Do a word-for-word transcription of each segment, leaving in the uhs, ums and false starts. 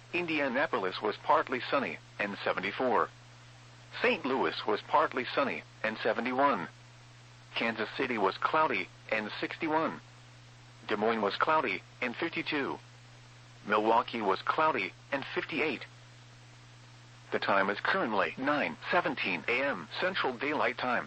Indianapolis was partly sunny, and seventy-four. Saint Louis was partly sunny, and seventy-one. Kansas City was cloudy, and sixty-one. Des Moines was cloudy, and fifty-two. Milwaukee was cloudy, and fifty-eight. The time is currently nine seventeen a m Central Daylight Time.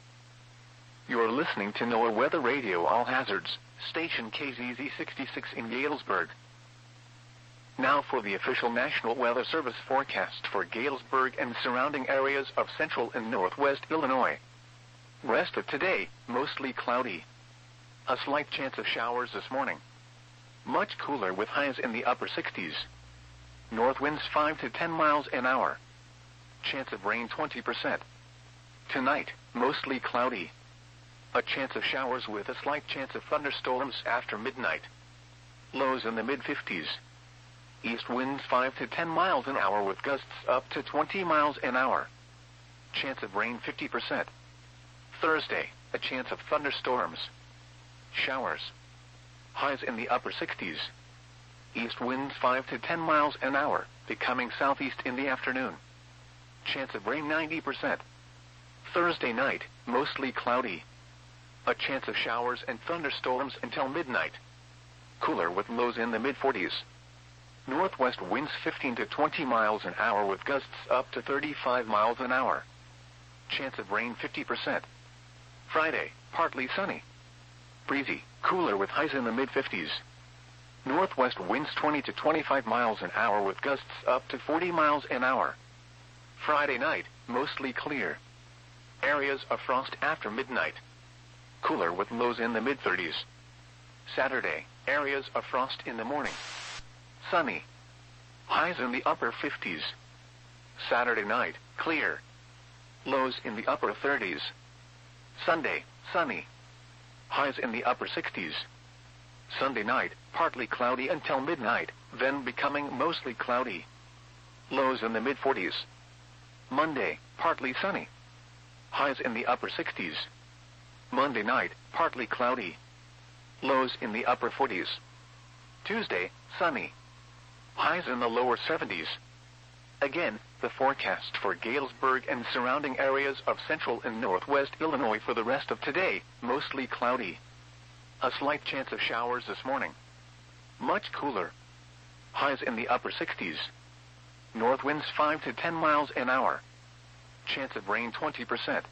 You are listening to NOAA Weather Radio All Hazards, station K Z Z sixty-six in Galesburg. Now for the official National Weather Service forecast for Galesburg and surrounding areas of central and northwest Illinois. Rest of today, mostly cloudy. A slight chance of showers this morning. Much cooler with highs in the upper sixties. North winds five to ten miles an hour. Chance of rain twenty percent. Tonight, mostly cloudy. A chance of showers with a slight chance of thunderstorms after midnight. Lows in the mid-fifties. East winds five to ten miles an hour with gusts up to twenty miles an hour. Chance of rain fifty percent. Thursday, a chance of thunderstorms. Showers. Highs in the upper sixties. East winds five to ten miles an hour, becoming southeast in the afternoon. Chance of rain ninety percent. Thursday night, mostly cloudy. A chance of showers and thunderstorms until midnight. Cooler with lows in the mid-forties. Northwest winds fifteen to twenty miles an hour with gusts up to thirty-five miles an hour. Chance of rain fifty percent. Friday, partly sunny. Breezy, cooler with highs in the mid-fifties. Northwest winds twenty to twenty-five miles an hour with gusts up to forty miles an hour. Friday night, mostly clear. Areas of frost after midnight. Cooler with lows in the mid-thirties. Saturday, areas of frost in the morning. Sunny. Highs in the upper fifties. Saturday night, clear. Lows in the upper thirties. Sunday, sunny. Highs in the upper sixties. Sunday night, partly cloudy until midnight, then becoming mostly cloudy. Lows in the mid-forties. Monday, partly sunny. Highs in the upper sixties. Monday night, partly cloudy. Lows in the upper forties. Tuesday, sunny. Highs in the lower seventies. Again, the forecast for Galesburg and surrounding areas of central and northwest Illinois for the rest of today, mostly cloudy. A slight chance of showers this morning. Much cooler. Highs in the upper sixties. North winds five to ten miles an hour. Chance of rain twenty percent.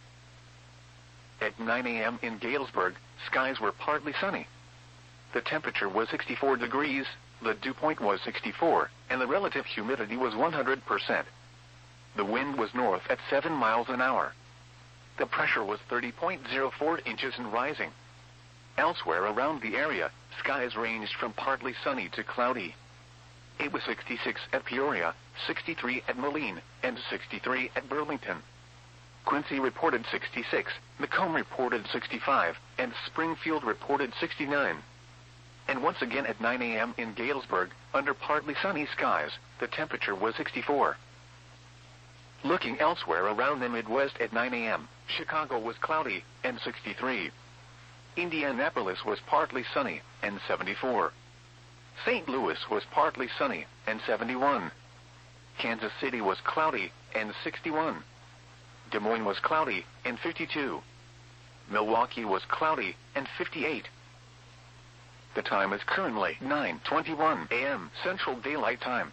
At nine a m in Galesburg, skies were partly sunny. The temperature was sixty-four degrees, the dew point was sixty-four, and the relative humidity was one hundred percent. The wind was north at seven miles an hour. The pressure was thirty point zero four inches and rising. Elsewhere around the area, skies ranged from partly sunny to cloudy. It was sixty-six at Peoria, sixty-three at Moline, and sixty-three at Burlington. Quincy reported sixty-six, Macomb reported sixty-five, and Springfield reported sixty-nine. And once again at nine a m in Galesburg, under partly sunny skies, the temperature was sixty-four. Looking elsewhere around the Midwest at nine a m, Chicago was cloudy, and sixty-three. Indianapolis was partly sunny, and seventy-four. Saint Louis was partly sunny, and seventy-one. Kansas City was cloudy, and sixty-one. Des Moines was cloudy, and fifty-two. Milwaukee was cloudy, and fifty-eight. The time is currently nine twenty-one a m Central Daylight Time.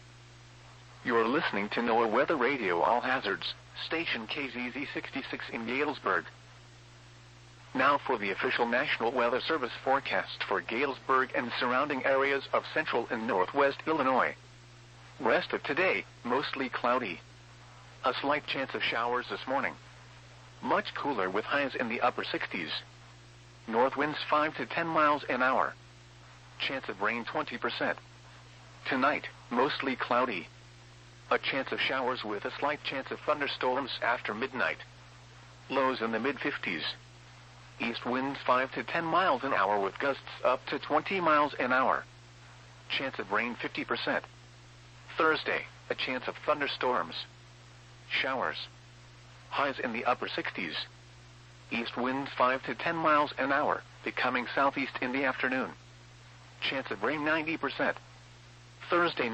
You are listening to NOAA Weather Radio All Hazards, station K Z Z sixty-six in Galesburg. Now for the official National Weather Service forecast for Galesburg and surrounding areas of central and northwest Illinois. Rest of today, mostly cloudy. A slight chance of showers this morning. Much cooler with highs in the upper sixties. North winds five to ten miles an hour. Chance of rain twenty percent. Tonight, mostly cloudy. A chance of showers with a slight chance of thunderstorms after midnight. Lows in the mid-fifties. East winds five to ten miles an hour with gusts up to twenty miles an hour. Chance of rain fifty percent. Thursday, a chance of thunderstorms. Showers. Highs in the upper sixties. East winds five to ten miles an hour, becoming southeast in the afternoon. Chance of rain ninety percent. Thursday night,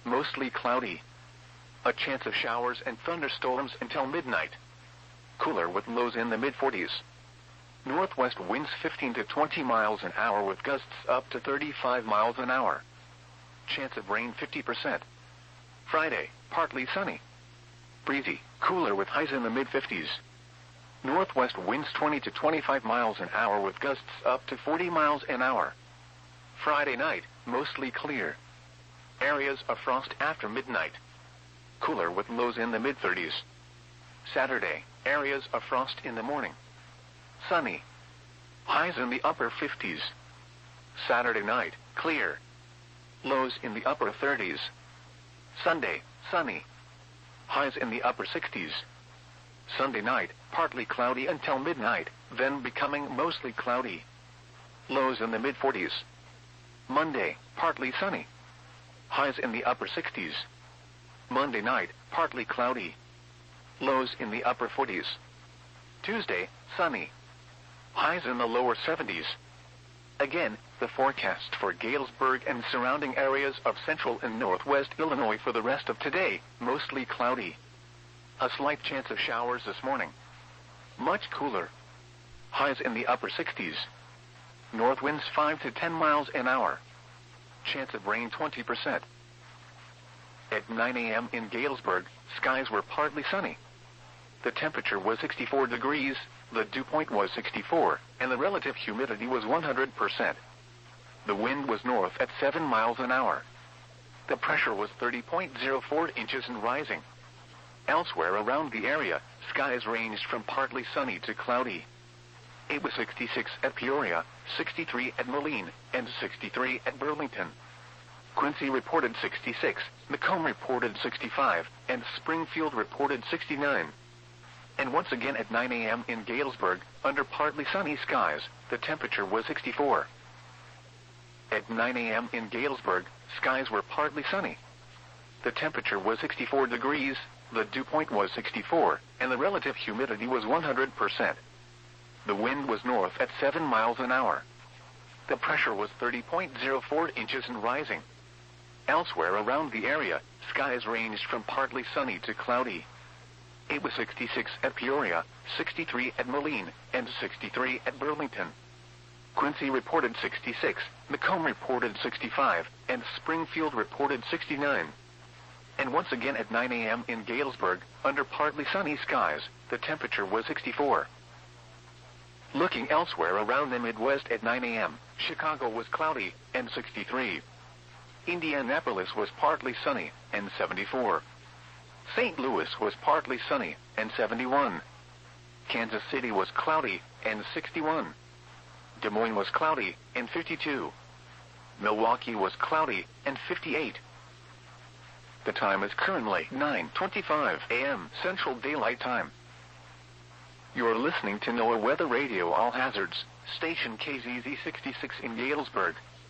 mostly cloudy. A chance of showers and thunderstorms until midnight. Cooler with lows in the mid forties. Northwest winds fifteen to twenty miles an hour with gusts up to thirty-five miles an hour. Chance of rain fifty percent. Friday, partly sunny. Breezy, cooler with highs in the mid fifties. Northwest winds twenty to twenty-five miles an hour with gusts up to forty miles an hour. Friday night, mostly clear. Areas of frost after midnight. Cooler with lows in the mid thirties. Saturday, areas of frost in the morning. Sunny. Highs in the upper fifties. Saturday night, clear. Lows in the upper thirties. Sunday, sunny. Highs in the upper sixties. Sunday night, partly cloudy until midnight, then becoming mostly cloudy. Lows in the mid forties. Monday, partly sunny. Highs in the upper sixties. Monday night, partly cloudy. Lows in the upper forties. Tuesday, sunny. Highs in the lower seventies. Again, the forecast for Galesburg and surrounding areas of central and northwest Illinois for the rest of today, mostly cloudy. A slight chance of showers this morning. Much cooler. Highs in the upper sixties. North winds five to ten miles an hour. Chance of rain twenty percent. At nine a.m. in Galesburg, skies were partly sunny. The temperature was sixty-four degrees, the dew point was sixty-four, and the relative humidity was one hundred percent. The wind was north at seven miles an hour. The pressure was thirty point zero four inches and rising. Elsewhere around the area, skies ranged from partly sunny to cloudy. It was sixty-six at Peoria, sixty-three at Moline, and sixty-three at Burlington. Quincy reported sixty-six, Macomb reported sixty-five, and Springfield reported sixty-nine. And once again at nine a.m. in Galesburg, under partly sunny skies, the temperature was sixty-four. At nine a.m. in Galesburg, skies were partly sunny. The temperature was sixty-four degrees, the dew point was sixty-four, and the relative humidity was one hundred percent. The wind was north at seven miles an hour. The pressure was thirty point zero four inches and rising. Elsewhere around the area, skies ranged from partly sunny to cloudy. It was sixty-six at Peoria, sixty-three at Moline, and sixty-three at Burlington. Quincy reported sixty-six, Macomb reported sixty-five, and Springfield reported sixty-nine. And once again at nine a.m. in Galesburg, under partly sunny skies, the temperature was sixty-four. Looking elsewhere around the Midwest at nine a.m., Chicago was cloudy, and sixty-three. Indianapolis was partly sunny, and seventy-four. Saint Louis was partly sunny, and seventy-one. Kansas City was cloudy, and sixty-one. Des Moines was cloudy, and fifty-two. Milwaukee was cloudy, and fifty-eight. The time is currently nine twenty-five a.m. Central Daylight Time. You're listening to NOAA Weather Radio All Hazards, station K Z Z sixty-six in Galesburg.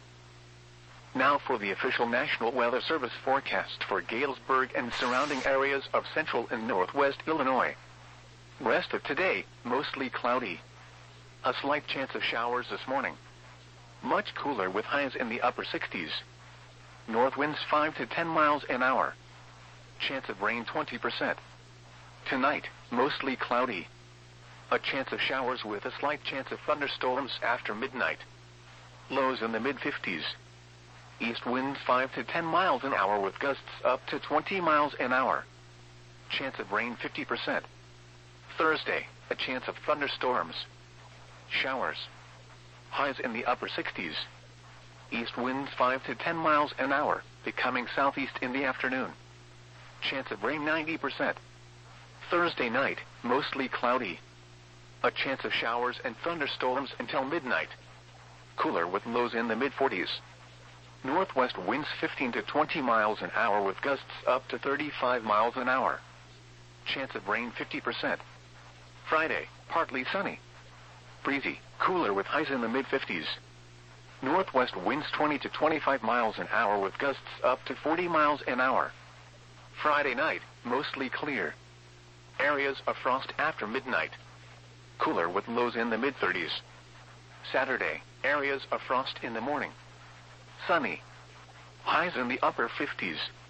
Now for the official National Weather Service forecast for Galesburg and surrounding areas of central and northwest Illinois. Rest of today, mostly cloudy. A slight chance of showers this morning. Much cooler with highs in the upper sixties. North winds five to ten miles an hour. Chance of rain twenty percent. Tonight, mostly cloudy. A chance of showers with a slight chance of thunderstorms after midnight. Lows in the mid fifties. East winds five to ten miles an hour with gusts up to twenty miles an hour. Chance of rain fifty percent. Thursday, a chance of thunderstorms. Showers. Highs in the upper sixties. East winds five to ten miles an hour, becoming southeast in the afternoon. Chance of rain ninety percent. Thursday night, mostly cloudy. A chance of showers and thunderstorms until midnight. Cooler with lows in the mid forties. Northwest winds fifteen to twenty miles an hour with gusts up to thirty-five miles an hour. Chance of rain fifty percent. Friday, partly sunny. Breezy, cooler with highs in the mid fifties. Northwest winds twenty to twenty-five miles an hour with gusts up to forty miles an hour. Friday night, mostly clear. Areas of frost after midnight. Cooler with lows in the mid thirties. Saturday, areas of frost in the morning. Sunny. Highs in the upper fifties.